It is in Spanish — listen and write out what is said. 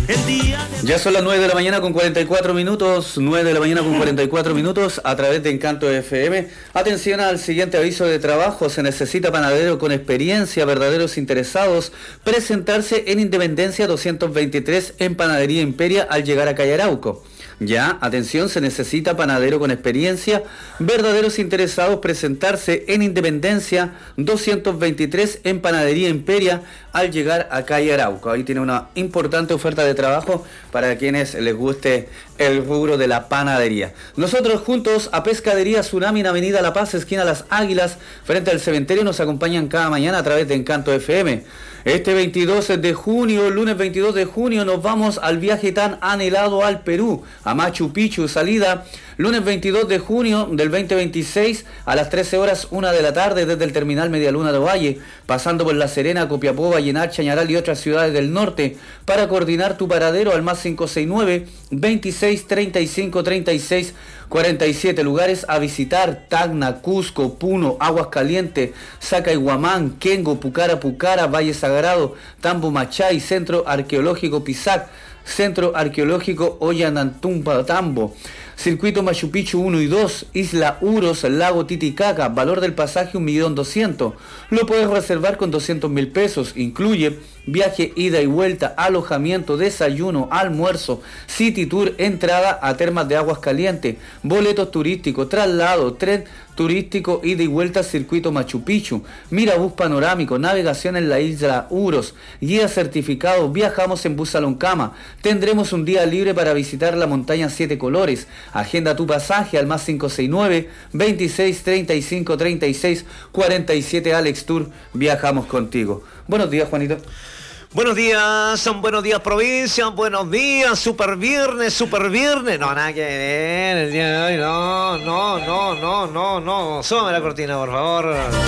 Ya son las 9 de la mañana con 44 minutos, 9 de la mañana con 44 minutos a través de Encanto FM. Atención al siguiente aviso de trabajo: se necesita panadero con experiencia, verdaderos interesados, presentarse en Independencia 223 en Panadería Imperia al llegar a Calle Arauco. Ya, atención, se necesita panadero con experiencia, verdaderos interesados, presentarse en Independencia 223 en Panadería Imperia al llegar a Calle Arauco. Ahí tiene una importante oferta de trabajo para quienes les guste el rubro de la panadería. Nosotros juntos a Pescadería Tsunami en Avenida La Paz, esquina Las Águilas, frente al cementerio, nos acompañan cada mañana a través de Encanto FM. Este 22 de junio, lunes 22 de junio, nos vamos al viaje tan anhelado al Perú, a Machu Picchu, salida lunes 22 de junio del 2026 a las 13 horas 1 de la tarde desde el terminal Medialuna de Ovalle, pasando por La Serena, Copiapó, Vallenar, Chañaral y otras ciudades del norte, para coordinar tu paradero al más 569 26 35 36 47. Lugares a visitar: Tacna, Cusco, Puno, Aguas Calientes, Sacaiguamán, Kengo, Pucara, Valle Sagrado, Tambo Machay, Centro Arqueológico Pisac, Centro Arqueológico Ollantaytambo, Tambo, Circuito Machu Picchu 1 y 2, Isla Uros, Lago Titicaca, valor del pasaje 1.200.000. Lo puedes reservar con 200.000 pesos, incluye viaje ida y vuelta, alojamiento, desayuno, almuerzo, City Tour, entrada a termas de Aguas Calientes, boletos turísticos, traslado, tren turístico, ida y vuelta al circuito Machu Picchu, mirabús panorámico, navegación en la isla Uros, guía certificado, viajamos en bus Saloncama, tendremos un día libre para visitar la montaña 7 colores, agenda tu pasaje al más 569 26 35 36 47. Alex Tour, viajamos contigo. Buenos días, Juanito. Buenos días provincia, buenos días, super viernes, no, nada que ver, el día de hoy, no, súbame la cortina, por favor.